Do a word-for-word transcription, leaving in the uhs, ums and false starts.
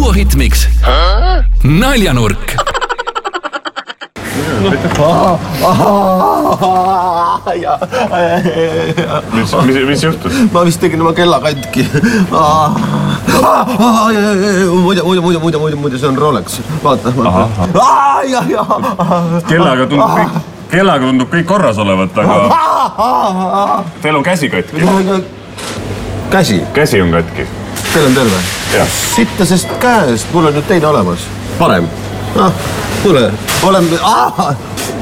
Suvo Hitmix. Naljanurk. Mis, mis, mis juhtus? Ma vist tegin oma kella katki. Muide, muide, muide, muide, muide, muide, see on Rolex. Vaata, vaata. Kellaga tundub kõik, kellaga tundub kõik korras olevat, aga teil on käsi katki. Käsi? Käsi on katki. Teil on terve? Sittasest käest, mul on nüüd teine olemas. Parem. Ah, tule, oleme...